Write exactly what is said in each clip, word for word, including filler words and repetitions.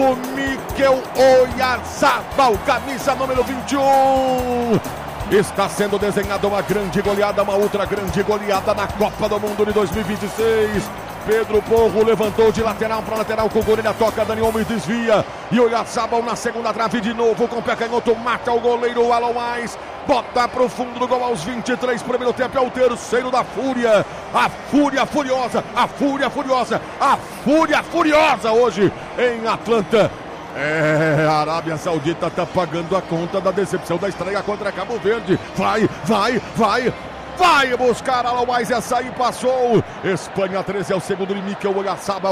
o Mikel Oyarzabal, camisa número vinte e um. Está sendo desenhada uma grande goleada, uma outra grande goleada na Copa do Mundo de dois mil e vinte e seis. Pedro Porro levantou de lateral para lateral com o goleiro, toca, Dani Olmo desvia. E Oyarzabal na segunda trave de novo com o pé canhoto, mata o goleiro Alan Wise. Bota pro fundo do gol aos vinte e três, primeiro tempo é o terceiro da Fúria. A Fúria Furiosa, a Fúria Furiosa, a Fúria Furiosa hoje em Atlanta. É, a Arábia Saudita tá pagando a conta da decepção da estreia contra Cabo Verde. Vai, vai, vai. Vai buscar Alan Wise, essa aí passou. Espanha treze é o segundo de Mikel Oyarzabal,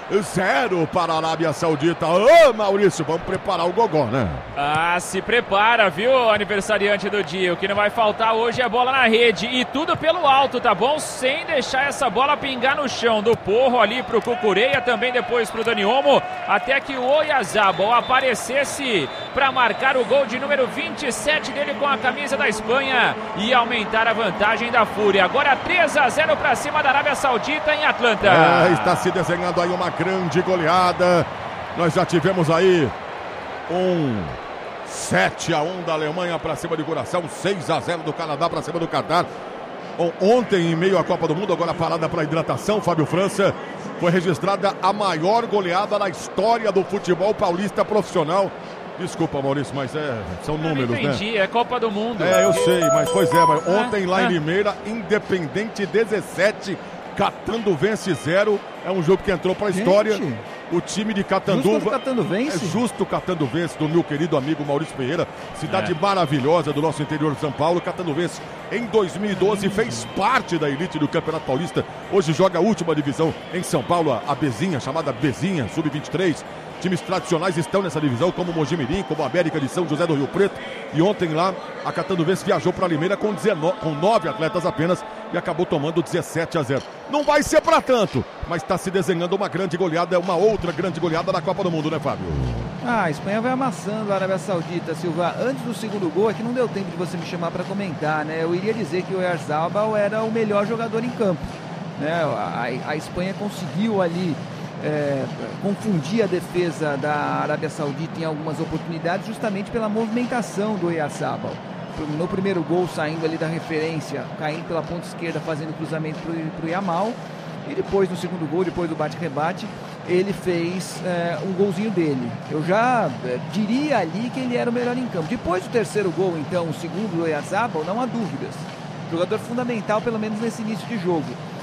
zero para a Arábia Saudita. Ô, Maurício, vamos preparar o gogó, né? Ah, se prepara, viu, aniversariante do dia. O que não vai faltar hoje é bola na rede e tudo pelo alto, tá bom? Sem deixar essa bola pingar no chão. Do Porro ali pro Cucureia, também depois pro Dani Olmo, até que o Oyarzabal aparecesse para marcar o gol de número vinte e sete dele com a camisa da Espanha e aumentar a vantagem da Fúria. Agora três a zero para cima da Arábia Saudita em Atlanta. É, está se desenhando aí uma grande goleada. Nós já tivemos aí um sete a um da Alemanha para cima de Curaçao, seis a zero do Canadá para cima do Catar. Ontem, em meio à Copa do Mundo, agora parada para hidratação, Fábio França, foi registrada a maior goleada na história do futebol paulista profissional. Desculpa, Maurício, mas é, são eu números, não entendi, né? É Copa do Mundo. É, eu sei, mas pois é, mas ontem ah, lá ah. em Limeira, Independente dezessete, Catanduvense zero. É um jogo que entrou para a história. O time de Catanduva. Justo Catanduvense? É justo Catanduvense, do meu querido amigo Maurício Ferreira. Cidade É. maravilhosa do nosso interior de São Paulo. Catanduvense, em dois mil e doze, fez parte da elite do Campeonato Paulista. Hoje joga a última divisão em São Paulo, a Bezinha, chamada Bezinha, sub vinte e três. Times tradicionais estão nessa divisão, como o Mojimirim, como a América de São José do Rio Preto. E ontem lá, a Catanduvense viajou para Limeira com, dezenove, com nove atletas apenas e acabou tomando dezessete a zero. Não vai ser para tanto, mas está se desenhando uma grande goleada, uma outra grande goleada na Copa do Mundo, né, Fábio? Ah, a Espanha vai amassando a Arábia Saudita, Silva. Antes do segundo gol, é que não deu tempo de você me chamar para comentar, né? Eu iria dizer que o Oyarzabal era o melhor jogador em campo, né? A, a, a Espanha conseguiu ali É, confundir a defesa da Arábia Saudita em algumas oportunidades justamente pela movimentação do Oyarzabal. No primeiro gol, saindo ali da referência, caindo pela ponta esquerda, fazendo cruzamento para o Yamal, e depois no segundo gol, depois do bate-rebate, ele fez é, um golzinho dele. Eu já é, diria ali que ele era o melhor em campo. Depois do terceiro gol, então, o segundo do Oyarzabal, não há dúvidas. Jogador fundamental, pelo menos nesse início de jogo.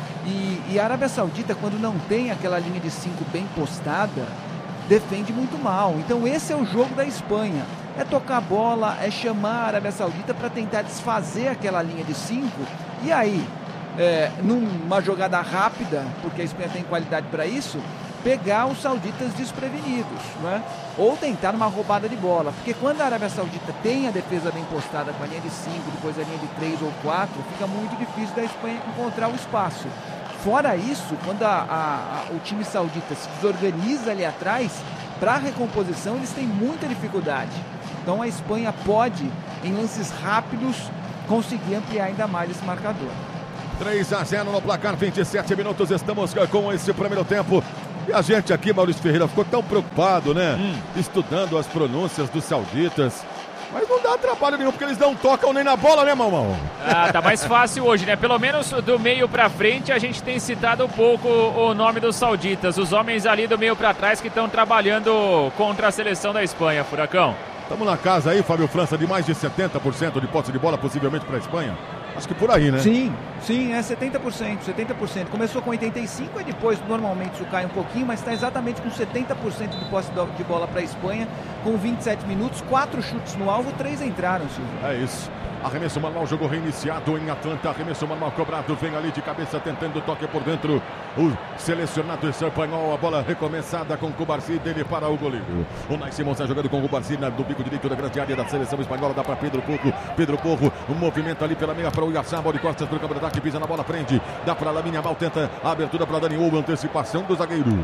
E, e a Arábia Saudita, quando não tem aquela linha de cinco bem postada, defende muito mal. Então esse é o jogo da Espanha. É tocar a bola, é chamar a Arábia Saudita para tentar desfazer aquela linha de cinco. E aí, é, numa jogada rápida, porque a Espanha tem qualidade para isso, pegar os sauditas desprevenidos, né? Ou tentar uma roubada de bola. Porque quando a Arábia Saudita tem a defesa bem postada com a linha de cinco, depois a linha de três ou quatro, fica muito difícil da Espanha encontrar o espaço. Fora isso, quando a, a, a, o time saudita se desorganiza ali atrás, para a recomposição eles têm muita dificuldade. Então a Espanha pode, em lances rápidos, conseguir ampliar ainda mais esse marcador. três a zero no placar, vinte e sete minutos, estamos com esse primeiro tempo. E a gente aqui, Maurício Ferreira, ficou tão preocupado, né? Hum. Estudando as pronúncias dos sauditas. Mas não dá trabalho nenhum, porque eles não tocam nem na bola, né, Mamão? Ah, tá mais fácil hoje, né? Pelo menos do meio pra frente a gente tem citado um pouco o nome dos sauditas. Os homens ali do meio pra trás que estão trabalhando contra a seleção da Espanha, Furacão. Estamos na casa aí, Fábio França, de mais de setenta por cento de posse de bola, possivelmente para a Espanha. Acho que por aí, né? Sim, sim, é setenta por cento, setenta por cento. Começou com oitenta e cinco por cento e depois normalmente isso cai um pouquinho, mas está exatamente com setenta por cento de posse de bola para a Espanha, com vinte e sete minutos, quatro chutes no alvo, três entraram, Silvio. É isso. Arremesso manual, jogo reiniciado em Atlanta. Arremesso manual cobrado, vem ali de cabeça tentando toque por dentro. O selecionado espanhol, a bola recomeçada com Cubarsi, dele para o goleiro. O Nai Simons está jogando com o Cubarsi do bico direito da grande área da seleção espanhola. Dá para Pedro Porro. Pedro Porro, um movimento ali pela meia para o Oyarzabal de costas para o campo de ataque, pisa na bola, prende. Dá para Lamine Yamal, tenta a abertura para Dani Olmo, antecipação do zagueiro.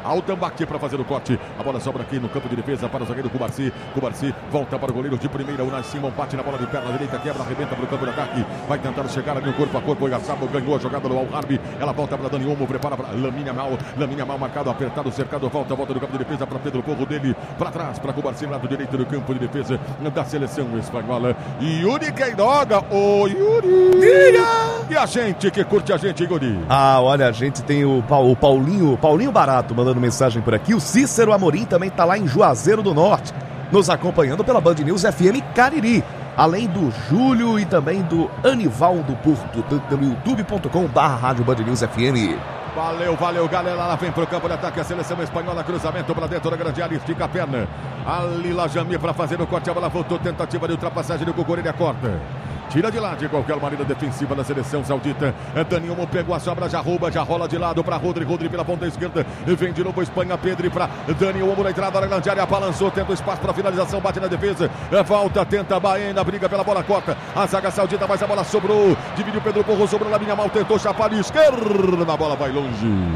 Altambaqui para fazer o corte. A bola sobra aqui no campo de defesa para o zagueiro Cubarsi. Cubarsi volta para o goleiro de primeira. O Unai Simon bate na bola de perna direita, quebra, arrebenta para o campo de ataque. Vai tentar chegar ali no corpo a corpo. O Oyarzabal ganhou a jogada do Al-Harbi. Ela volta para Dani Olmo, prepara para Lamine Yamal. Lamine Yamal marcado, apertado, cercado. Volta, volta do campo de defesa para Pedro Porro dele. Para trás, para Cubarsi, lado direito do campo de defesa da seleção espanhola. Yuri Queiroga. Ô Yuri! Diga! E a gente que curte a gente, Yuri? Ah, olha, a gente tem o, pa o Paulinho, Paulinho Barato mandando mensagem por aqui. O Cícero Amorim também tá lá em Juazeiro do Norte, nos acompanhando pela Band News F M Cariri. Além do Júlio e também do Anivaldo Porto, pelo youtube ponto com barra rádio Band News F M. Valeu, valeu, galera. Lá vem pro campo de ataque a seleção espanhola. Cruzamento para dentro da grande área. Estica a perna. Ali Lajami para fazer o corte. A bola voltou. Tentativa de ultrapassagem do Cucurella. Corta. Tira de lado de qualquer maneira defensiva da seleção saudita. Dani Olmo pegou a sobra, já rouba, já rola de lado para Rodri. Rodri pela ponta esquerda. Vem de novo Espanha. Pedri para Dani Olmo na entrada da grande área. Balançou, tenta espaço para finalização. Bate na defesa. Volta, tenta Baena. Briga pela bola, corta. A zaga saudita, mas a bola sobrou. Dividiu Pedro Porro, sobrou Lamine Yamal. Tentou chapar de esquerda. A bola vai longe.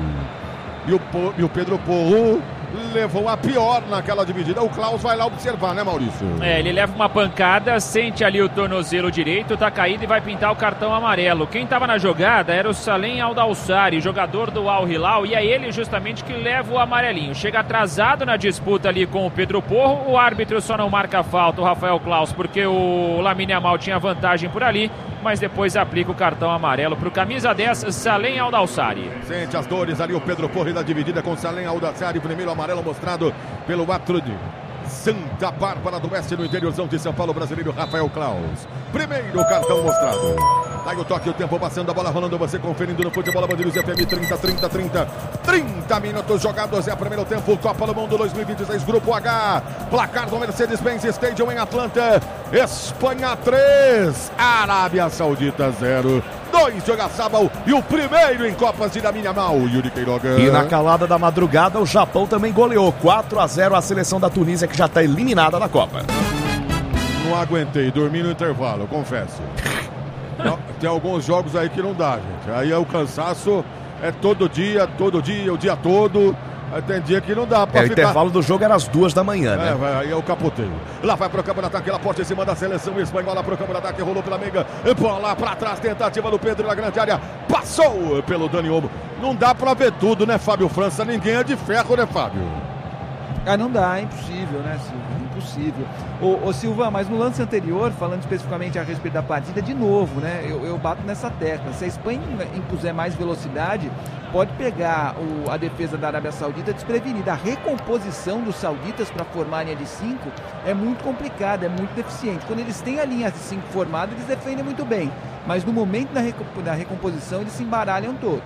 E o, e o Pedro Porro levou a pior naquela dividida. O Klaus vai lá observar, né, Maurício? É, ele leva uma pancada, sente ali o tornozelo direito, tá caído e vai pintar o cartão amarelo. Quem tava na jogada era o Salem Aldalsari, jogador do Al Hilal, e é ele justamente que leva o amarelinho. Chega atrasado na disputa ali com o Pedro Porro, o árbitro só não marca a falta, o Rafael Klaus, porque o Lamine Yamal tinha vantagem por ali, mas depois aplica o cartão amarelo pro camisa dez, Salem Aldalsari. Sente as dores ali o Pedro Porro na dividida com Salem Aldalsari, primeiro amarelo mostrado pelo árbitro de Santa Bárbara do Oeste, no interiorzão de São Paulo, brasileiro Rafael Klaus. Primeiro cartão mostrado. Aí o toque, o tempo passando, a bola rolando, você conferindo no futebol Band News F M. Trinta, trinta, trinta, trinta minutos jogados, é o primeiro tempo, Copa do Mundo dois mil e vinte e seis, Grupo H, placar do Mercedes-Benz Stadium em Atlanta. Espanha três, Arábia Saudita zero. Dois de Oyarzabal e o primeiro em Copas de Lamine Yamal, Yuri Queiroga. E na calada da madrugada, o Japão também goleou quatro a zero a seleção da Tunísia, que já está eliminada da Copa. Não aguentei, dormi no intervalo, confesso. Tem alguns jogos aí que não dá, gente. Aí é o cansaço, é todo dia, todo dia, o dia todo. Aí tem dia que não dá pra é, ficar... O intervalo do jogo era às duas da manhã, né? É, vai, aí é o capoteio. Lá vai pro campo de ataque, Laporte em cima da seleção espanhola pro campo de ataque, rolou pela meiga, bola pra trás, tentativa do Pedro na grande área, passou pelo Dani Olmo. Não dá pra ver tudo, né, Fábio França? Ninguém é de ferro, né, Fábio? Ah, não dá, é impossível, né, Silva? Impossível. Ô, ô Silva, mas no lance anterior, falando especificamente a respeito da partida, de novo, né, eu, eu bato nessa tecla. Se a Espanha impuser mais velocidade, pode pegar o, a defesa da Arábia Saudita desprevenida. A recomposição dos sauditas para formar a linha de cinco é muito complicada, é muito deficiente. Quando eles têm a linha de cinco formada, eles defendem muito bem. Mas no momento da, recomp da recomposição, eles se embaralham todos.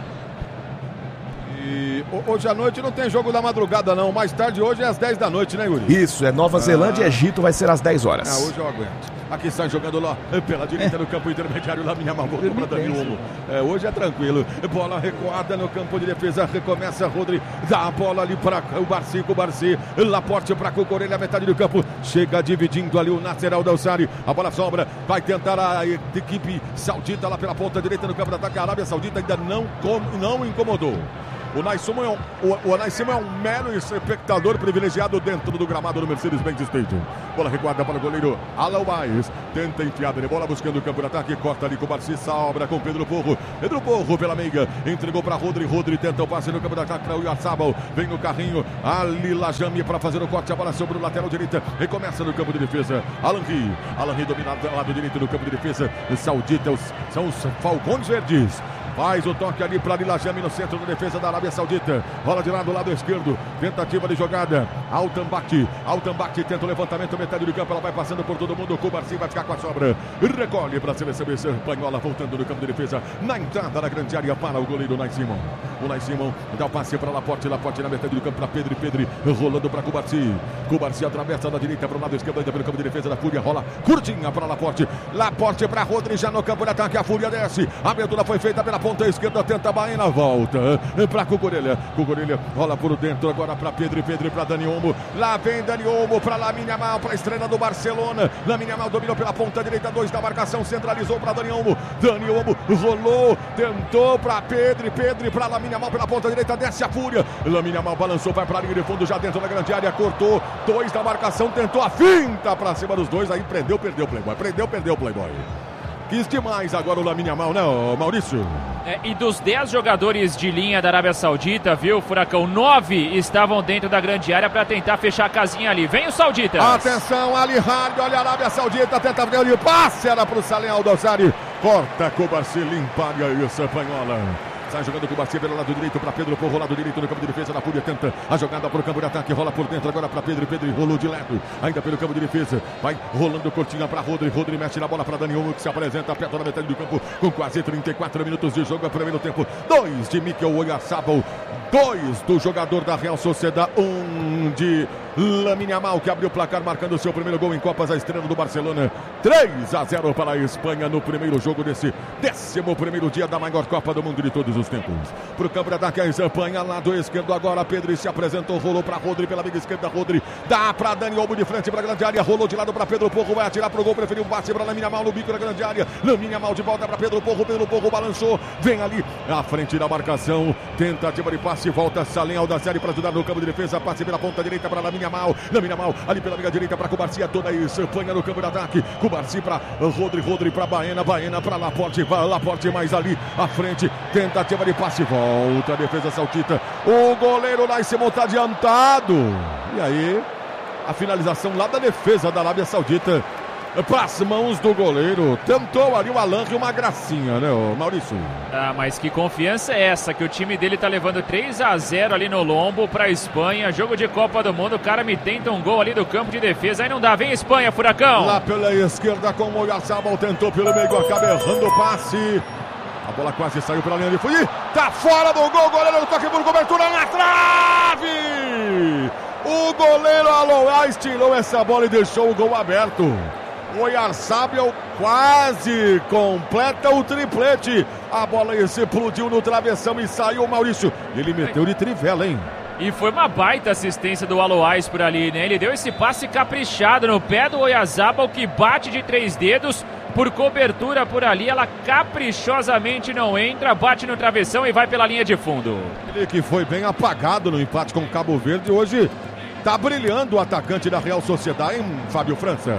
E hoje à noite não tem jogo da madrugada, não. Mais tarde hoje é às dez da noite, né, Yuri? Isso, é Nova Zelândia ah. e Egito, vai ser às dez horas. Ah, hoje eu aguento. Aqui está jogando lá pela direita no campo intermediário, lá minha mão voltou para Dani Olmo. É, hoje é tranquilo. Bola recuada no campo de defesa, recomeça Rodri, dá a bola ali para o Barsi, o Barsi, Laporte para Cucurella, metade do campo, chega dividindo ali o Nasser Aldalsari, a bola sobra, vai tentar a equipe saudita lá pela ponta direita no campo de ataque. A Arábia Saudita ainda não, não incomodou. O Unai Simon é um, o, o Unai Simon é um mero espectador privilegiado dentro do gramado do Mercedes-Benz Stadium. Bola recuada para o goleiro Alan Baez. Tenta enfiada de bola, buscando o campo de ataque. Corta ali com o Barsi, sobra com Pedro Porro. Pedro Porro pela meiga. Entregou para Rodri. Rodri tenta o passe no campo de ataque para o Oyarzabal. Vem no carrinho. Ali Lajami para fazer o corte. A bola sobre o lateral direita. Recomeça no campo de defesa. Alan Ri. Alan Ri dominado do lado direito do campo de defesa. Os sauditas são os Falcões Verdes. Faz o toque ali para Lajami no centro da defesa da Arábia Saudita. Rola de lado, lado esquerdo. Tentativa de jogada. Altambaqui. Altambaqui tenta o levantamento, metade do campo. Ela vai passando por todo mundo. O Cubarsi vai ficar com a sobra. Recolhe para a seleção espanhola, voltando no campo de defesa. Na entrada da grande área para o goleiro Unai Simon. O Unai Simon dá o passe para Laporte. Laporte na metade do campo para Pedri. Pedri rolando para Cubarsi. Cubarsi atravessa da direita para o lado esquerdo, ainda pelo campo de defesa da Fúria. Rola curtinha para Laporte. Laporte para Rodri já no campo de ataque. A Fúria desce. A abertura foi feita pela ponta esquerda, tenta a Baena, volta para Cucurella. Cucurella rola por dentro agora para Pedro, Pedro para Dani Olmo. Lá vem Dani Olmo para Lamine Yamal, para a estreia do Barcelona. Lamine Yamal dominou pela ponta direita, dois da marcação, centralizou para Dani Olmo. Dani Olmo rolou, tentou para Pedro, Pedro para Lamine Yamal pela ponta direita, desce a fúria. Lamine Yamal balançou, vai para a linha de fundo, já dentro da grande área, cortou, dois da marcação, tentou a finta para cima dos dois, aí prendeu, perdeu o Playboy, prendeu, perdeu o Playboy. Quis demais agora o Lamine Yamal, né, Maurício? É, e dos dez jogadores de linha da Arábia Saudita, viu, Furacão? Nove estavam dentro da grande área para tentar fechar a casinha ali. Vem o Saudita. Atenção, Ali Hard, olha a Arábia Saudita, tenta ver ali, passe, era para o Salem Aldosari. Corta com o Barci, limpa a isso, espanhola. Sai jogando com o Barcia pelo lado direito para Pedro Porro, lado direito no campo de defesa da Fúria, tenta a jogada para o campo de ataque, rola por dentro agora para Pedro, Pedro rolou de lado, ainda pelo campo de defesa, vai rolando curtinha para Rodri, Rodri mexe na bola para Dani Olmo, que se apresenta perto da metade do campo, com quase trinta e quatro minutos de jogo, é primeiro tempo, dois de Mikel Oyarzabal, dois do jogador da Real Sociedad, um de Lamine Yamal, que abriu o placar marcando o seu primeiro gol em Copas, a estrela do Barcelona, três a zero para a Espanha no primeiro jogo desse décimo primeiro dia da maior Copa do Mundo de todos os tempos. Para o campo de ataque a Espanha, lado esquerdo agora, Pedro se apresentou, rolou para Rodri pela meia esquerda, Rodri dá para Dani Olmo de frente para a grande área, rolou de lado para Pedro Porro, vai atirar para o gol, preferiu um passe para Lamine Yamal no bico da grande área, Lamine Yamal de volta para Pedro Porro, Pedro Porro balançou, vem ali à frente da marcação, tentativa de passe, volta Salem Aldosari para ajudar no campo de defesa, passe pela ponta direita para Lamine Yamal, Lamine Yamal ali pela meia direita para Cubarcia, toda a Espanha no campo de ataque, Cubarcia para Rodri, Rodri para Baena, Baena para Laporte, Laporte mais ali à frente, tentativa de passe, volta a defesa saudita, o goleiro Naismon está adiantado, e aí a finalização lá da defesa da Arábia Saudita para as mãos do goleiro, tentou ali o Alan e uma gracinha, né, Maurício? Ah, mas que confiança é essa, que o time dele tá levando três a zero ali no lombo pra Espanha, jogo de Copa do Mundo, o cara me tenta um gol ali do campo de defesa, aí não dá, vem Espanha, Furacão! Lá pela esquerda com o Oyarzabal, tentou pelo meio, acaba errando o passe, a bola quase saiu pela linha de fundo, tá fora do gol, o goleiro toque por cobertura na trave! O goleiro Alois tirou essa bola e deixou o gol aberto. O Oyarzabal quase completa o triplete. A bola explodiu no travessão e saiu o Maurício. Ele meteu de trivela, hein? E foi uma baita assistência do Alois por ali, né? Ele deu esse passe caprichado no pé do Oyarzabal, que bate de três dedos por cobertura por ali. Ela caprichosamente não entra, bate no travessão e vai pela linha de fundo. Ele que foi bem apagado no empate com o Cabo Verde, hoje tá brilhando o atacante da Real Sociedad, hein, Fábio França?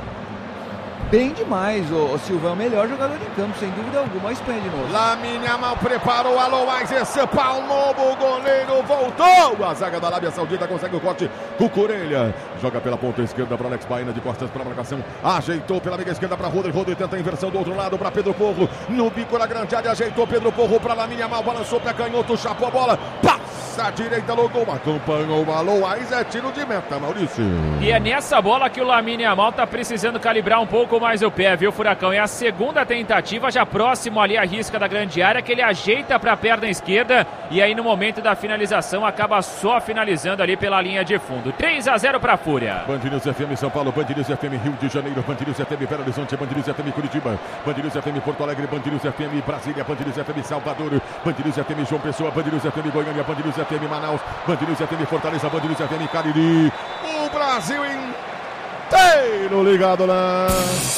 Bem demais, o, o Silvão, o melhor jogador de campo, sem dúvida alguma. A Espanha de novo. Lamine Yamal preparou, Alois, esse palmou, o goleiro voltou. A zaga da Arábia Saudita consegue o corte. Cucurella joga pela ponta esquerda para Alex Baena, de costas para a marcação. Ajeitou pela meia esquerda para Rodri. Rodri tenta a inversão do outro lado para Pedro Porro. No bico da grande área, ajeitou Pedro Porro para Lamine Yamal. Balançou pé canhoto, chapou a bola. Passa a direita no gol. Acompanhou o Alois, é tiro de meta, Maurício. E é nessa bola que o Lamine Yamal tá precisando calibrar um pouco mais o pé, viu, Furacão? É a segunda tentativa, já próximo ali à risca da grande área, que ele ajeita para a perna esquerda e aí no momento da finalização acaba só finalizando ali pela linha de fundo. três a zero para a Fúria. Band News F M São Paulo, Band News F M Rio de Janeiro, Band News F M Belo Horizonte, Band News F M Curitiba, Band News F M Porto Alegre, Band News F M Brasília, Band News F M Salvador, Band News F M João Pessoa, Band News F M Goiânia, Band News F M Manaus, Band News F M Fortaleza, Band News F M Cariri. O Brasil inteiro ligado lá.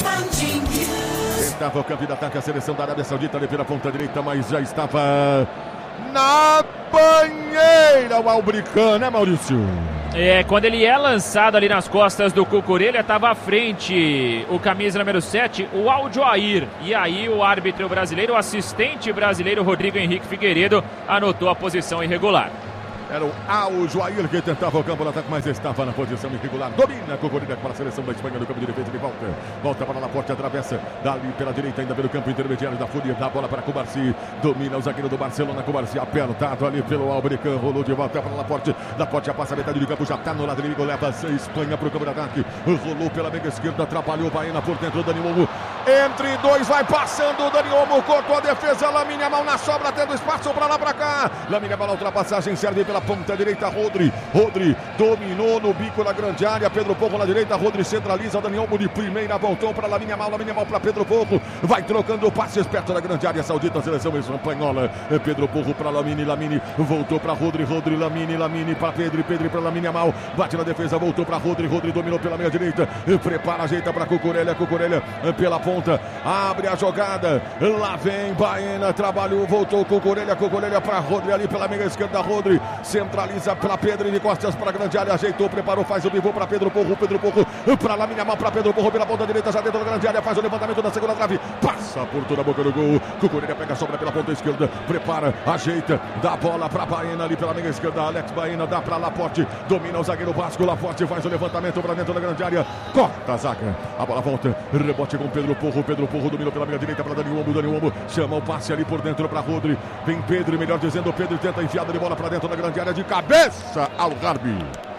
Tentava o campo de ataque, a seleção da Arábia Saudita ali pela ponta direita, mas já estava na banheira o Albricano, né, Maurício? É, quando ele é lançado ali nas costas do Cucurella, estava à frente o camisa número sete, o Aljoair. E aí o árbitro brasileiro, o assistente brasileiro Rodrigo Henrique Figueiredo, anotou a posição irregular. Era o Aljoair que tentava o campo de ataque, mas estava na posição irregular. Domina a Cucurella para a seleção da Espanha no campo de defesa de volta. Volta para Laporte, atravessa dali pela direita, ainda pelo campo intermediário da Fúria. Dá a bola para Cubarci. Domina o zagueiro do Barcelona. Cubarci apertado ali pelo Albricano. Rolou de volta para Laporte. Laporte passa a metade do campo, já está no lado inimigo. Leva a Espanha para o campo de ataque. Rolou pela meia esquerda, atrapalhou Baena por dentro. Dani Olmo Entre dois, vai passando o Dani Olmo, cortou a defesa, Lamine Yamal na sobra, tendo espaço pra lá, pra cá. Lamine Yamal na ultrapassagem, serve pela ponta direita, Rodri. Rodri dominou no bico da grande área, Pedro Porro na direita, Rodri centraliza, Dani Olmo de primeira, voltou pra Lamine Yamal, Lamine Yamal pra Pedro Porro. Vai trocando passes perto da grande área saudita, seleção espanhola. Pedro Porro pra Lamine, Lamine voltou pra Rodri, Rodri, Lamine, Lamine pra Pedro, Pedro pra Lamine Yamal. Bate na defesa, voltou pra Rodri, Rodri dominou pela meia direita. Prepara, ajeita pra Cucurella, Cucurella pela ponta. Abre a jogada, lá vem Baena, trabalhou, voltou Cucurella, Cucurella para Rodri ali pela meia esquerda, Rodri centraliza para Pedro, de costas para a grande área, ajeitou, preparou, faz o pivô para Pedro Porro, Pedro Porro para Lamine Yamal, para Pedro Porro pela ponta direita, já dentro da grande área, faz o levantamento da segunda trave, passa por toda a boca do gol, Cucurella pega a sobra pela ponta esquerda, prepara, ajeita, dá a bola para Baena ali pela meia esquerda, Alex Baena dá para Laporte, domina o zagueiro Vasco, Laporte faz o levantamento para dentro da grande área, corta a zaga, a bola volta, rebote com Pedro Porro, Pedro Porro dominou pela meia direita para Dani Olmo, Dani Olmo chama o passe ali por dentro para Rodri, vem Pedro, melhor dizendo, Pedro tenta enfiada de bola para dentro da grande área, de cabeça ao Harbi,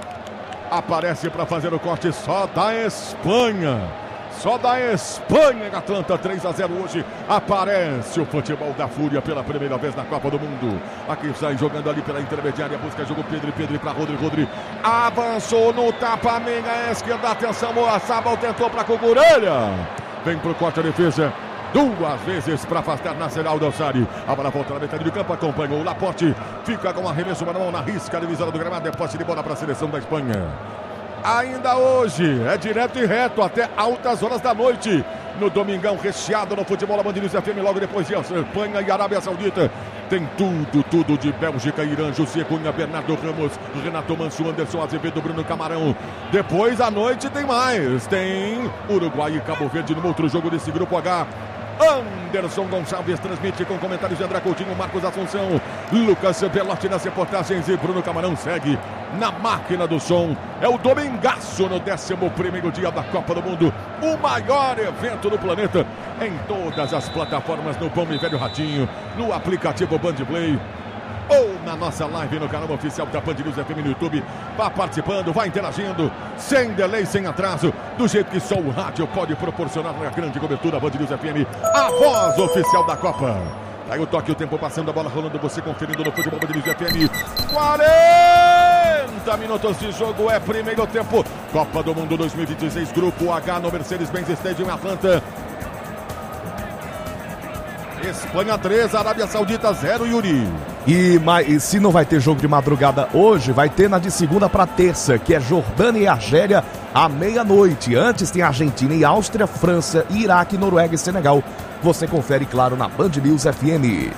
aparece para fazer o corte só da Espanha, só da Espanha, Atlanta três a zero hoje, aparece o futebol da Fúria pela primeira vez na Copa do Mundo, aqui sai jogando ali pela intermediária, busca jogo Pedro, Pedro para Rodri, Rodri avançou no tapa, meia esquerda, atenção, Moaçaba tentou para Cucurella, vem pro corte a defesa, duas vezes para afastar Nasser Al-Dawsari. A bola volta na metade do campo, acompanhou o Laporte, fica com arremesso manual na risca, a divisória do gramado, é posse de bola para a seleção da Espanha. Ainda hoje, é direto e reto até altas horas da noite, no domingão recheado no futebol, a Band News F M, logo depois de Espanha e Arábia Saudita. Tem tudo, tudo de Bélgica, Irã, José Cunha, Bernardo Ramos, Renato Manso, Anderson Azevedo, Bruno Camarão. Depois à noite tem mais, tem Uruguai e Cabo Verde no outro jogo desse grupo H. Anderson Gonçalves transmite com comentários de André Coutinho, Marcos Assunção, Lucas Belotti nas reportagens e Bruno Camarão segue na máquina do som. É o domingaço no décimo primeiro dia da Copa do Mundo, o maior evento do planeta, em todas as plataformas, no Bom e Velho Ratinho, no aplicativo Band Play ou na nossa live no canal oficial da Band News F M no YouTube. Vá participando, vá interagindo, sem delay, sem atraso, do jeito que só o rádio pode proporcionar uma grande cobertura. Band News F M, a voz oficial da Copa. Aí o toque, o tempo passando, a bola rolando, você conferindo no futebol Band News F M. quarenta minutos de jogo, é primeiro tempo. Copa do Mundo dois mil e vinte e seis, Grupo H no Mercedes-Benz Stadium em Atlanta. Espanha três, Arábia Saudita zero, Yuri. E, mas, e se não vai ter jogo de madrugada hoje, vai ter na de segunda para terça, que é Jordânia e Argélia à meia-noite. Antes tem Argentina e Áustria, França, Iraque, Noruega e Senegal. Você confere, claro, na Band News F M.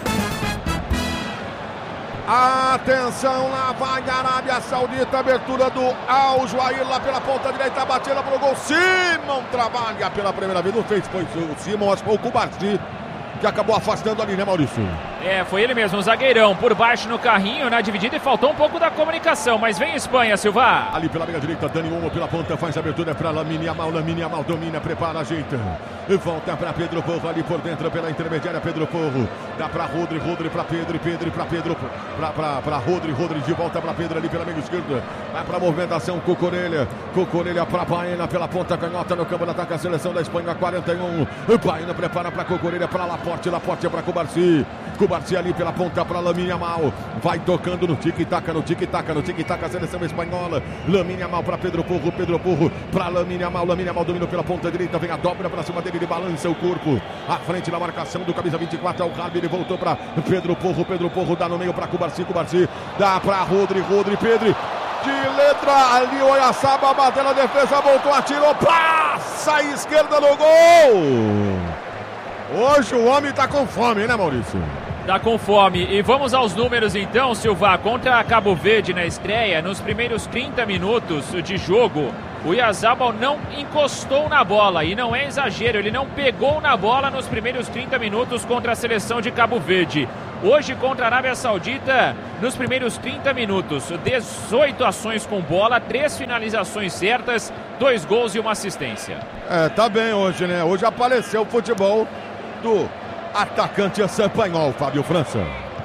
Atenção, lá vai a Arábia Saudita, abertura do Al-Juair lá pela ponta direita, batida pro gol, Simon trabalha pela primeira vez, não fez, foi o Simon, acho que foi o Kubarsi que acabou afastando ali, né, Maurício? É, foi ele mesmo, o zagueirão, por baixo no carrinho, na dividida, e faltou um pouco da comunicação, mas vem Espanha, Silva. Ali pela meia direita, Dani Olmo pela ponta, faz a abertura para Lamine Yamal, Lamine Yamal domina, prepara, ajeita, e volta para Pedro Porro, ali por dentro, pela intermediária, Pedro Porro, dá para Rodri, Rodri para Pedro, Pedro para Pedro, para Rodri, Rodri de volta para Pedro, ali pela meia esquerda, vai para a movimentação, Cucurella, Cucurella para Baena, pela ponta canhota, no campo de ataque, a seleção da Espanha, quarenta e um, Baena prepara para Cucurella, para Laporte, Laporte para Kubarsi, Kubarsi ali pela ponta para Lamine Yamal, vai tocando no tic-tac, no tic-tac, no tic-tac, a seleção espanhola, Lamine Yamal para Pedro Porro, Pedro Porro para Lamine Yamal, Lamine Yamal dominou pela ponta direita, vem a dobra para cima dele, ele balança o corpo, à frente da marcação do camisa vinte e quatro, é o Harbi, ele voltou para Pedro Porro, Pedro Porro dá no meio para Kubarsi, Kubarsi dá para Rodri, Rodri, Pedro, de letra ali, o Oyarzabal bateu na defesa, voltou, atirou, passa à esquerda no gol. Hoje o homem tá com fome, né, Maurício? Tá com fome. E vamos aos números então, Silva. Contra Cabo Verde na estreia, nos primeiros trinta minutos de jogo, o Oyarzabal não encostou na bola. E não é exagero, ele não pegou na bola nos primeiros trinta minutos contra a seleção de Cabo Verde. Hoje contra a Arábia Saudita, nos primeiros trinta minutos, dezoito ações com bola, três finalizações certas, dois gols e uma assistência. É, tá bem hoje, né? Hoje apareceu o futebol do atacante espanhol, Fábio França.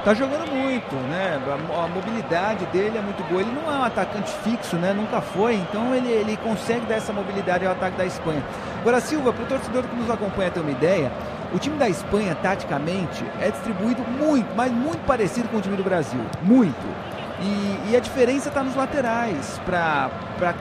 Tá jogando muito, né? A, a mobilidade dele é muito boa. Ele não é um atacante fixo, né? Nunca foi. Então ele, ele consegue dar essa mobilidade ao ataque da Espanha. Agora, Silva, para o torcedor que nos acompanha ter uma ideia, o time da Espanha, taticamente, é distribuído muito, mas muito parecido com o time do Brasil. Muito. E, e a diferença está nos laterais para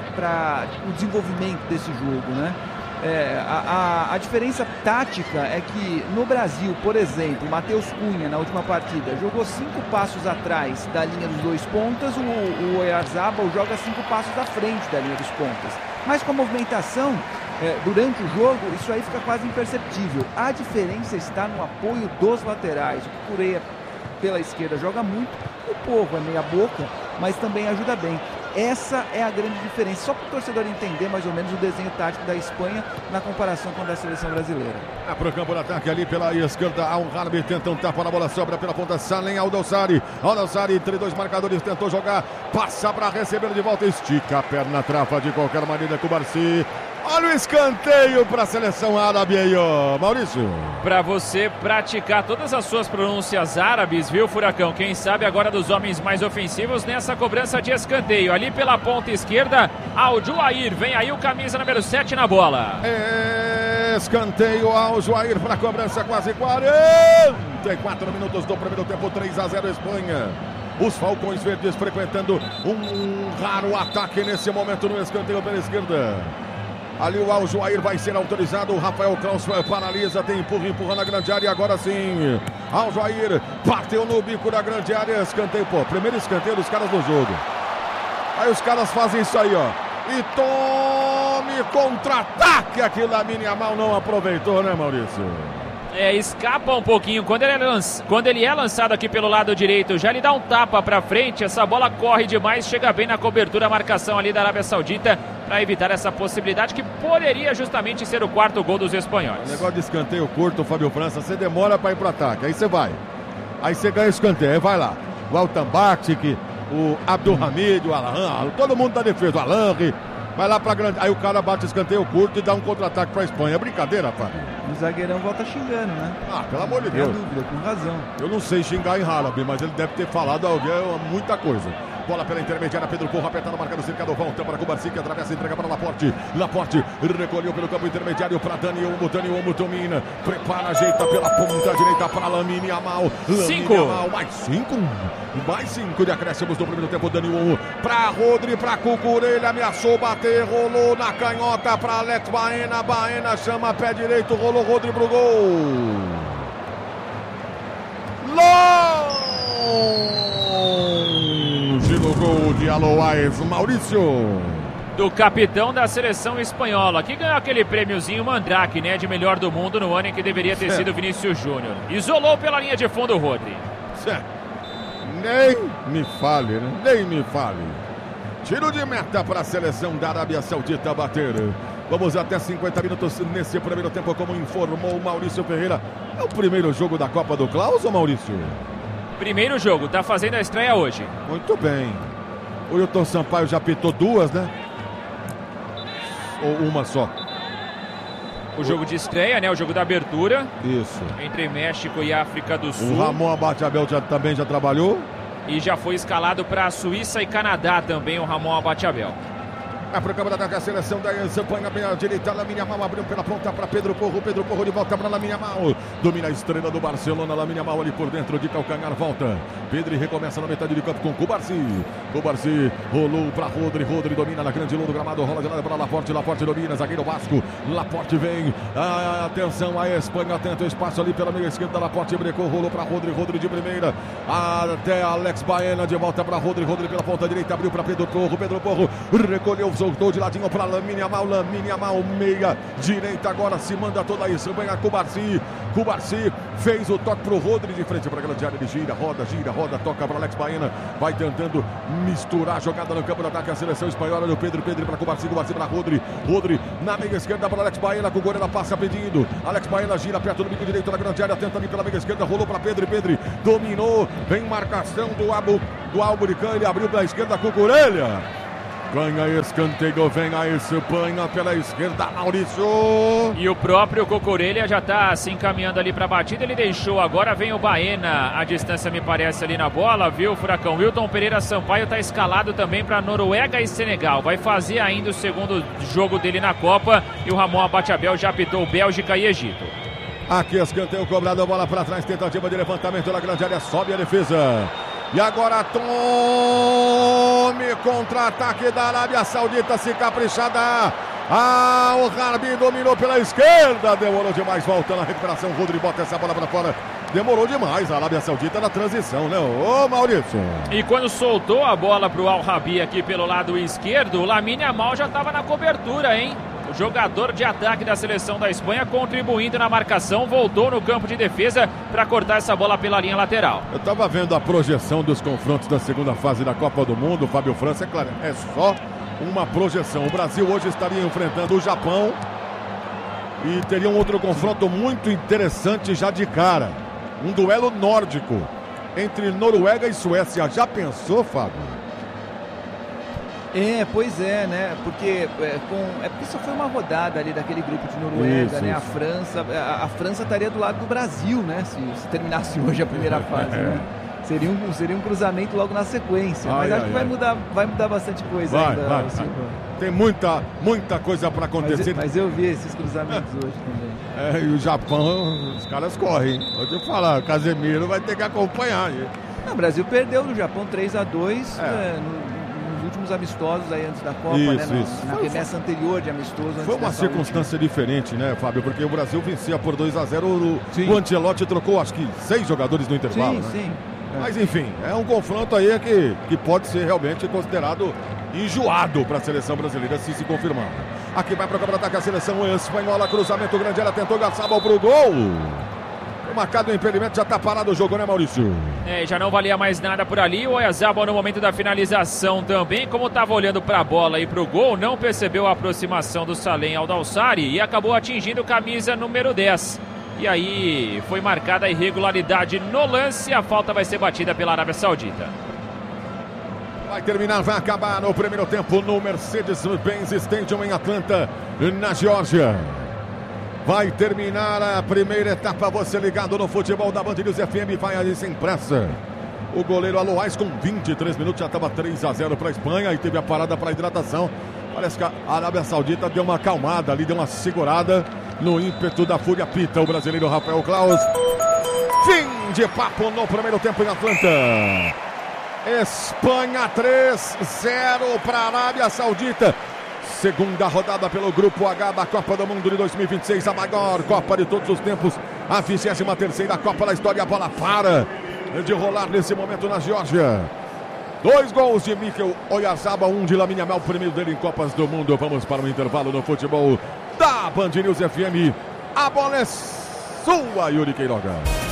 o desenvolvimento desse jogo, né? É, a, a, a diferença tática é que no Brasil, por exemplo, Matheus Cunha na última partida jogou cinco passos atrás da linha dos dois pontas, o, o Oyarzabal joga cinco passos à frente da linha dos pontas. Mas com a movimentação é, durante o jogo, isso aí fica quase imperceptível. A diferença está no apoio dos laterais. O Cucurella pela esquerda joga muito, o Porro é meia boca, mas também ajuda bem. Essa é a grande diferença, só para o torcedor entender mais ou menos o desenho tático da Espanha na comparação com a da seleção brasileira. É para o campo de ataque ali pela esquerda, Al-Harbi tenta um tapa na bola, sobra pela ponta, Salem Aldalsari. Aldalsari entre dois marcadores, tentou jogar, passa para receber de volta, estica a perna, trava de qualquer maneira com o Barci. Olha o escanteio para a seleção árabe aí, ó, Maurício. Para você praticar todas as suas pronúncias árabes, viu, Furacão? Quem sabe agora dos homens mais ofensivos nessa cobrança de escanteio. Ali pela ponta esquerda, Al-Juair. Vem aí o camisa número sete na bola. Escanteio ao Juair para a cobrança, quase quarenta e quatro minutos do primeiro tempo, três a zero Espanha. Os Falcões Verdes frequentando um raro ataque nesse momento no escanteio pela esquerda. Ali o Al-Juair vai ser autorizado, o Rafael Klaus paralisa, tem empurra, empurra na grande área, agora sim. Al-Juair bateu no bico da grande área, escanteio, pô, primeiro escanteio dos caras no jogo. Aí os caras fazem isso aí, ó. E tome contra-ataque, aqui Lamine Yamal não aproveitou, né, Maurício? É, escapa um pouquinho, quando ele, é lanç... quando ele é lançado aqui pelo lado direito, já lhe dá um tapa pra frente, essa bola corre demais, chega bem na cobertura, a marcação ali da Arábia Saudita, para evitar essa possibilidade que poderia justamente ser o quarto gol dos espanhóis. O negócio de escanteio curto, Fábio França, você demora para ir pro ataque, aí você vai, aí você ganha escanteio, aí vai lá, o Altambatic, o Abdulhamid, o Alain, todo mundo da defesa, o Alain, vai lá pra grande, aí o cara bate escanteio curto e dá um contra-ataque pra Espanha, é brincadeira, Fábio? O zagueirão volta xingando, né? Ah, pelo amor de Deus. Sem dúvida, com razão. Eu não sei xingar em árabe, mas ele deve ter falado alguém, muita coisa. Bola pela intermediária, Pedro Porro apertando, marcando o cercado, volta para Kubarsi, que atravessa, entrega para Laporte. Laporte recolheu pelo campo intermediário para Dani Olmo, Dani Olmo domina, prepara, ajeita pela ponta direita para Lamine Yamal. Cinco. Yamal, mais cinco, mais cinco de acréscimos do primeiro tempo, Dani Olmo para Rodri, para Cucurella, ameaçou bater, rolou na canhota para Alex Baena, Baena chama pé direito, rolou Rodri pro gol. Longe do gol de Aloais, Maurício. Do capitão da seleção espanhola, que ganhou aquele prêmiozinho Mandrake, né, de melhor do mundo no ano em que deveria ter certo. sido Vinícius Júnior. Isolou pela linha de fundo o Rodri. Certo. Nem me fale, né? Nem me fale. Tiro de meta para a seleção da Arábia Saudita bater. Vamos até cinquenta minutos nesse primeiro tempo, como informou o Maurício Ferreira. É o primeiro jogo da Copa do Klaus, ou Maurício? Primeiro jogo, tá fazendo a estreia hoje. Muito bem. O Wilton Sampaio já pitou duas, né? Ou uma só? O jogo de estreia, né? O jogo da abertura. Isso. Entre México e África do Sul. O Ramon Abate-Abel já, também já trabalhou. E já foi escalado para a Suíça e Canadá também o Ramon Abate-Abel. É para o campo da ataque, a seleção da Espanha, bem à direita, Lamine Yamal abriu pela ponta para Pedro Porro, Pedro Porro de volta para Lamine Yamal, domina a estrela do Barcelona, Lamine Yamal ali por dentro de calcanhar, volta, Pedri recomeça na metade de campo com Kubarsi, Kubarsi rolou para Rodri, Rodri domina na grande lua do gramado, rola de lado para Laporte, Laporte domina, zagueiro Vasco, Laporte vem, ah, atenção a Espanha, atento o espaço ali pela meia esquerda, Laporte brecou, rolou para Rodri, Rodri de primeira, até Alex Baena de volta para Rodri, Rodri pela ponta direita, abriu para Pedro Porro, Pedro Porro recolheu, soltou de ladinho para Lamine Yamal, Lamine Yamal, meia direita, agora se manda toda isso, vem a Kubarsi, Kubarsi fez o toque pro Rodri de frente para a grande área, ele gira, roda, gira, roda, toca para Alex Baena, vai tentando misturar a jogada no campo de ataque, a seleção espanhola, o Pedro, Pedro para Kubarsi, Kubarsi para Rodri, Rodri na meia esquerda para Alex Baena, com o Gorela passa pedindo, Alex Baena gira perto do bico direito da grande área, tenta ali pela meia esquerda, rolou para Pedro, Pedro dominou, vem marcação do Abu, do Alburicã, ele abriu pela esquerda, Cucurella. Ganha escanteio, vem a Espanha pela esquerda, Maurício. E o próprio Cucurella já está se encaminhando ali para a batida, ele deixou, agora vem o Baena, a distância me parece ali na bola, viu, Furacão? Wilton Pereira Sampaio está escalado também para Noruega e Senegal, vai fazer ainda o segundo jogo dele na Copa e o Ramon Abateabel já apitou Bélgica e Egito. Aqui escanteio cobrado, bola para trás, tentativa de levantamento na grande área, sobe a defesa. E agora tome contra-ataque da Arábia Saudita, se caprichada. Ah, o Harbi dominou pela esquerda, demorou demais, voltando a recuperação. Rodrigo bota essa bola para fora. Demorou demais a Arábia Saudita na transição, né? Ô, Maurício. E quando soltou a bola pro Al Rabi aqui pelo lado esquerdo, o Lamine Yamal já estava na cobertura, hein? O jogador de ataque da seleção da Espanha contribuindo na marcação, voltou no campo de defesa para cortar essa bola pela linha lateral. Eu estava vendo a projeção dos confrontos da segunda fase da Copa do Mundo, Fábio França, é claro, é só uma projeção. O Brasil hoje estaria enfrentando o Japão e teria um outro confronto muito interessante já de cara. Um duelo nórdico entre Noruega e Suécia. Já pensou, Fábio? É, pois é, né? Porque é, com, é porque só foi uma rodada ali daquele grupo de Noruega, isso, né? Isso. A França, a, a França estaria do lado do Brasil, né? Se, se terminasse hoje a primeira fase, é. né? Seria um, seria um cruzamento logo na sequência. Ai, mas acho ai, que vai ai. mudar, vai mudar bastante coisa Vai, ainda. vai, assim, vai. Tem muita, muita coisa para acontecer. Mas, mas eu vi esses cruzamentos hoje também. É, e o Japão, os caras correm. Vou te falar, o Casemiro vai ter que acompanhar. Não, o Brasil perdeu no Japão três a dois, É. né, no, nos últimos amistosos aí antes da Copa, Isso, né? isso. Na, na Foi- remessa anterior de amistoso. Antes Foi uma dessa circunstância diferente, né, Fábio? Porque o Brasil vencia por dois a zero. O, Sim. o Ancelotti trocou, acho que, seis jogadores no última. intervalo. Sim, né? sim. É. Mas enfim, é um confronto aí que, que pode ser realmente considerado enjoado para a seleção brasileira se se confirmar. Aqui vai para o contra-ataque a seleção espanhola, cruzamento grande, ela tentou Garçabal para o gol. Foi marcado o impedimento, já está parado o jogo, né, Maurício? É, já não valia mais nada por ali. O Oyarzabal no momento da finalização também, como estava olhando para a bola e para o gol, não percebeu a aproximação do Salem ao Dalsari e acabou atingindo camisa número dez. E aí foi marcada a irregularidade no lance, a falta vai ser batida pela Arábia Saudita. Vai terminar, vai acabar no primeiro tempo no Mercedes-Benz Stadium em Atlanta, na Geórgia. Vai terminar a primeira etapa, você ligado no futebol da Band News F M, vai aí sem pressa. O goleiro Aloais com vinte e três minutos já estava três a zero para a Espanha e teve a parada para a hidratação. Parece que a Arábia Saudita deu uma acalmada ali, deu uma segurada no ímpeto da fúria pita. O brasileiro Rafael Claus. Fim de papo no primeiro tempo em Atlanta. Espanha três a zero para a Arábia Saudita. Segunda rodada pelo Grupo H da Copa do Mundo de dois mil e vinte e seis, a maior Copa de todos os tempos, a vigésima terceira Copa da história. A bola para de rolar nesse momento na Geórgia. Dois gols de Mikel Oyarzabal, um de Lamine Yamal, primeiro dele em Copas do Mundo. Vamos para o intervalo no futebol da Band News F M. A bola é sua, Yuri Queiroga.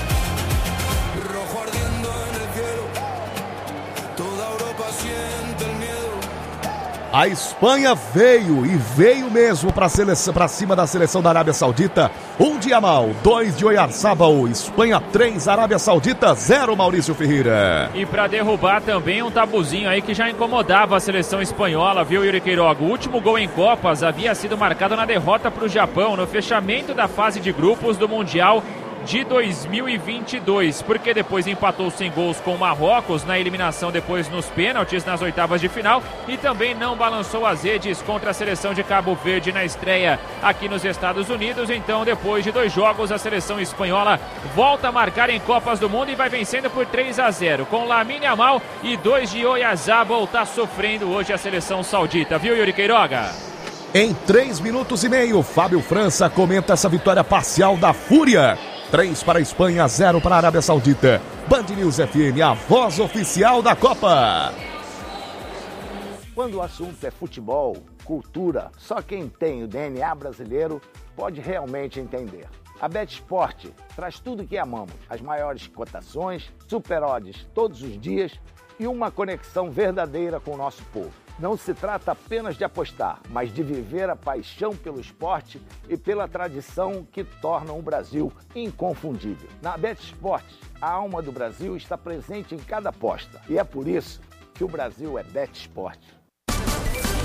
A Espanha veio e veio mesmo para cima da seleção da Arábia Saudita. Um de Yamal, dois de Oyarzabal. Espanha três, Arábia Saudita zero, Maurício Ferreira. E para derrubar também um tabuzinho aí que já incomodava a seleção espanhola, viu, Yuri Queiroga? O último gol em Copas havia sido marcado na derrota para o Japão no fechamento da fase de grupos do Mundial de dois mil e vinte e dois, porque depois empatou sem gols com o Marrocos na eliminação depois nos pênaltis nas oitavas de final e também não balançou as redes contra a seleção de Cabo Verde na estreia aqui nos Estados Unidos. Então, depois de dois jogos, a seleção espanhola volta a marcar em Copas do Mundo e vai vencendo por três a zero com Lamine Yamal e dois de Oyarzabal. Tá sofrendo hoje a seleção saudita, viu, Yuri Queiroga? Em três minutos e meio, Fábio França comenta essa vitória parcial da Fúria. três para a Espanha, zero para a Arábia Saudita. Band News F M, a voz oficial da Copa. Quando o assunto é futebol, cultura, só quem tem o D N A brasileiro pode realmente entender. A BetSport traz tudo o que amamos, as maiores cotações, super odds todos os dias e uma conexão verdadeira com o nosso povo. Não se trata apenas de apostar, mas de viver a paixão pelo esporte e pela tradição que tornam o Brasil inconfundível. Na BetSport, a alma do Brasil está presente em cada aposta. E é por isso que o Brasil é BetSport.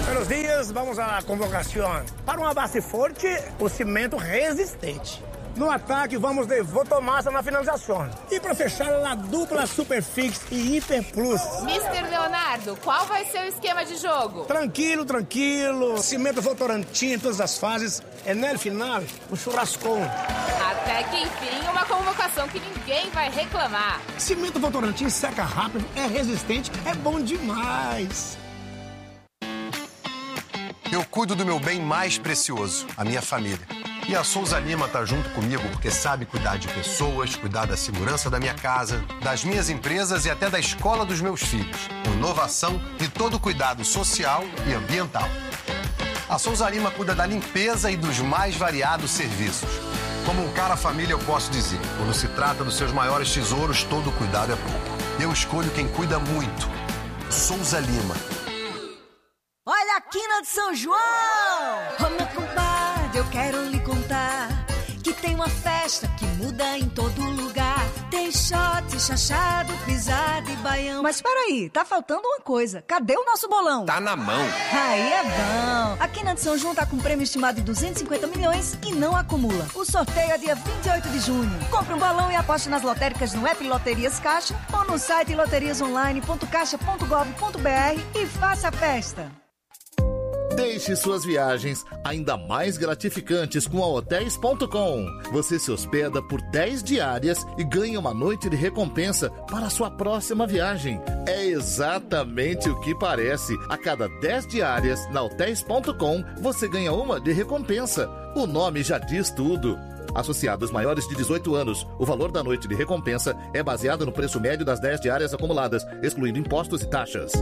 Buenos dias, vamos à convocação. Para uma base forte, o cimento resistente. No ataque, vamos de Votomassa na finalização. E para fechar, a dupla Superfix e Hiper Plus. mister Leonardo, qual vai ser o esquema de jogo? Tranquilo, tranquilo. Cimento Votorantim em todas as fases. E no final, o churrascão. Até que enfim, uma convocação que ninguém vai reclamar. Cimento Votorantim seca rápido, é resistente, é bom demais. Eu cuido do meu bem mais precioso, a minha família. E a Souza Lima tá junto comigo porque sabe cuidar de pessoas, cuidar da segurança da minha casa, das minhas empresas e até da escola dos meus filhos. Com inovação e todo o cuidado social e ambiental. A Souza Lima cuida da limpeza e dos mais variados serviços. Como um cara família, eu posso dizer, quando se trata dos seus maiores tesouros, todo cuidado é pouco. Eu escolho quem cuida muito. Souza Lima. Olha a quina de São João! Ô meu compadre, eu quero lhe contar que tem uma festa que muda em todo lugar. Tem shot, chachado, pisada e baião. Mas peraí, tá faltando uma coisa. Cadê o nosso bolão? Tá na mão. Aí é bom. A Quina de São João tá com um prêmio estimado de duzentos e cinquenta milhões e não acumula. O sorteio é dia vinte e oito de junho. Compre um balão e aposte nas lotéricas no app Loterias Caixa ou no site loterias online ponto caixa ponto gov ponto br e faça a festa. Deixe suas viagens ainda mais gratificantes com a hotéis ponto com. Você se hospeda por dez diárias e ganha uma noite de recompensa para a sua próxima viagem. É exatamente o que parece. A cada dez diárias na hotéis ponto com, você ganha uma de recompensa. O nome já diz tudo. Associados maiores de dezoito anos, o valor da noite de recompensa é baseado no preço médio das dez diárias acumuladas, excluindo impostos e taxas.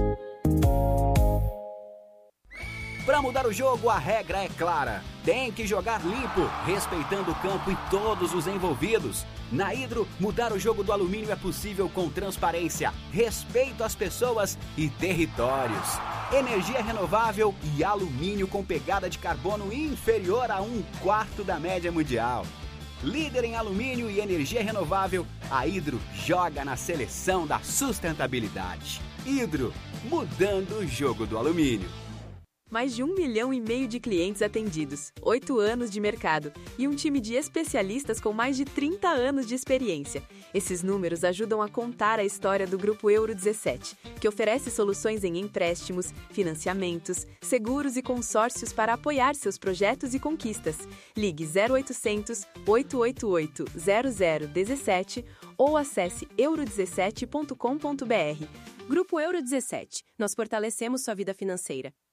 Para mudar o jogo, a regra é clara. Tem que jogar limpo, respeitando o campo e todos os envolvidos. Na Hidro, mudar o jogo do alumínio é possível com transparência, respeito às pessoas e territórios. Energia renovável e alumínio com pegada de carbono inferior a um quarto da média mundial. Líder em alumínio e energia renovável, a Hidro joga na seleção da sustentabilidade. Hidro, mudando o jogo do alumínio. Mais de um milhão e meio de clientes atendidos, oito anos de mercado e um time de especialistas com mais de trinta anos de experiência. Esses números ajudam a contar a história do Grupo Euro dezessete, que oferece soluções em empréstimos, financiamentos, seguros e consórcios para apoiar seus projetos e conquistas. Ligue zero oitocentos, oito oito oito, zero zero um sete ou acesse euro dezessete ponto com ponto br. Grupo Euro dezessete. Nós fortalecemos sua vida financeira.